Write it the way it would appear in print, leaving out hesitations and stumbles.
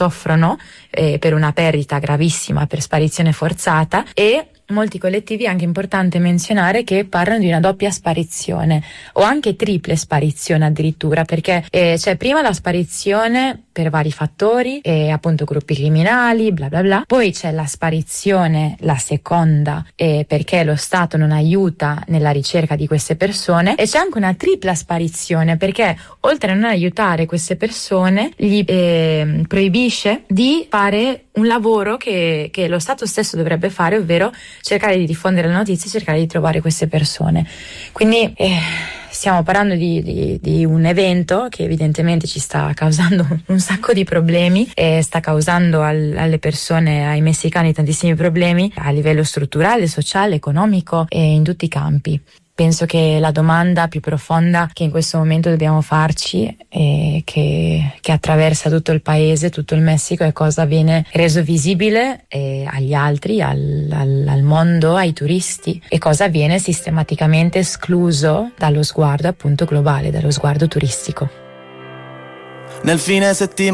soffrono per una perdita gravissima, per sparizione forzata, e molti collettivi è anche importante menzionare che parlano di una doppia sparizione o anche triple sparizione addirittura, perché c'è prima la sparizione per vari fattori, appunto gruppi criminali, bla bla bla, poi c'è la sparizione, la seconda, perché lo Stato non aiuta nella ricerca di queste persone, e c'è anche una tripla sparizione perché oltre a non aiutare queste persone gli proibisce di fare un lavoro che lo Stato stesso dovrebbe fare, ovvero cercare di diffondere le notizie, cercare di trovare queste persone. Quindi stiamo parlando di un evento che evidentemente ci sta causando un sacco di problemi e sta causando alle persone, ai messicani, tantissimi problemi a livello strutturale, sociale, economico e in tutti i campi. Penso che la domanda più profonda che in questo momento dobbiamo farci e che attraversa tutto il paese, tutto il Messico, è cosa viene reso visibile agli altri, al mondo, ai turisti, e cosa viene sistematicamente escluso dallo sguardo appunto globale, dallo sguardo turistico. Nel fine settimana